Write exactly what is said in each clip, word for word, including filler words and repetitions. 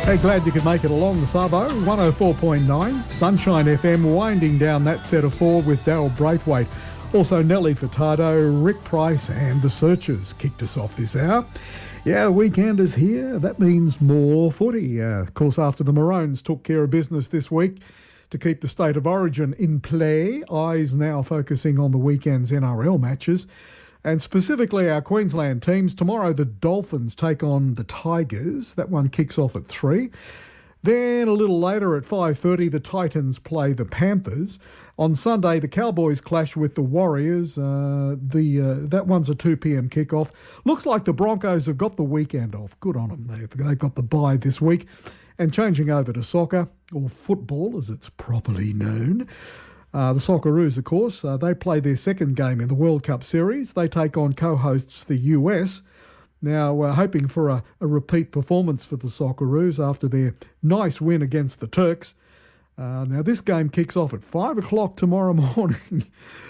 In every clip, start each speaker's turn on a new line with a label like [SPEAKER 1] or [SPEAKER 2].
[SPEAKER 1] Hey, glad you could make it along the Sabo. one oh four point nine, Sunshine F M, winding down that set of four with Daryl Braithwaite. Also Nelly Furtado, Rick Price and The Searchers kicked us off this hour. Yeah, the weekend is here. That means more footy. Uh, of course, after the Maroons took care of business this week to keep the state of origin in play, eyes now focusing on the weekend's N R L matches. And specifically our Queensland teams. Tomorrow the Dolphins take on the Tigers. That one kicks off at three. Then a little later at five thirty, the Titans play the Panthers. On Sunday, the Cowboys clash with the Warriors. Uh, the uh, That one's a two p.m. kickoff. Looks like the Broncos have got the weekend off. Good on them. They've, they've got the bye this week. And changing over to soccer, or football as it's properly known. Uh, the Socceroos, of course, uh, they play their second game in the World Cup Series. They take on co-hosts the U S. Now, we're hoping for a, a repeat performance for the Socceroos after their nice win against the Turks. Uh, now, this game kicks off at five o'clock tomorrow morning.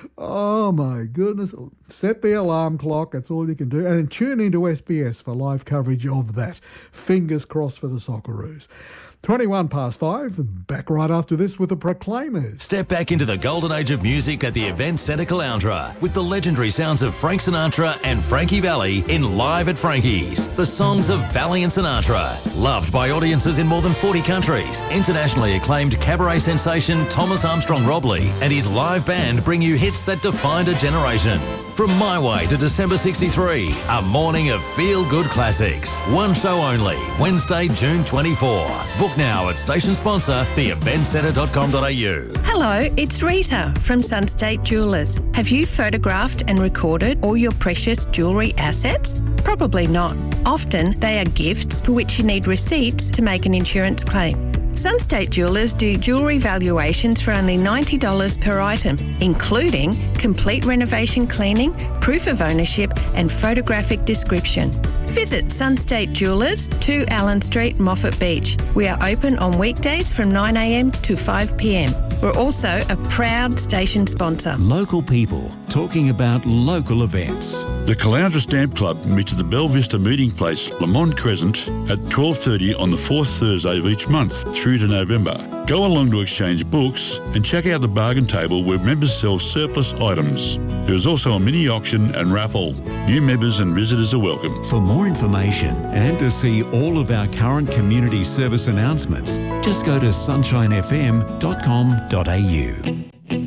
[SPEAKER 1] Oh, my goodness. Set the alarm clock. That's all you can do. And then tune into S B S for live coverage of that. Fingers crossed for the Socceroos. twenty-one past five, back right after this with the Proclaimers.
[SPEAKER 2] Step back into the golden age of music at the Event Centre Caloundra with the legendary sounds of Frank Sinatra and Frankie Valli in Live at Frankie's. The songs of Valli and Sinatra, loved by audiences in more than forty countries. Internationally acclaimed cabaret sensation Thomas Armstrong Robley and his live band bring you hits that defined a generation. From My Way to December sixty-three, a morning of feel-good classics. One show only, Wednesday, June twenty-fourth. Book now at station sponsor, the event centre dot com dot a u.
[SPEAKER 3] Hello, it's Rita from Sunstate Jewellers. Have you photographed and recorded all your precious jewellery assets? Probably not. Often they are gifts for which you need receipts to make an insurance claim. Sunstate Jewellers do jewellery valuations for only ninety dollars per item, including complete renovation cleaning, proof of ownership and photographic description. Visit Sunstate Jewellers, two Allen Street, Moffat Beach. We are open on weekdays from nine a m to five p m. We're also a proud station sponsor.
[SPEAKER 4] Local people talking about local events.
[SPEAKER 5] The Caloundra Stamp Club meets at the Belle Vista Meeting Place, Lamont Crescent, at twelve thirty on the fourth Thursday of each month through to November. Go along to exchange books and check out the bargain table where members sell surplus items. There is also a mini auction and raffle. New members and visitors are welcome.
[SPEAKER 4] For more information and to see all of our current community service announcements, just go to sunshine f m dot com dot a u.